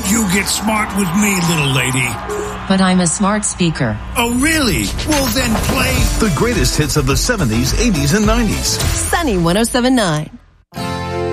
you get smart with me, little lady? But I'm a smart speaker. Oh, really? Well, then play the greatest hits of the 70s, 80s, and 90s. Sunny 107.9.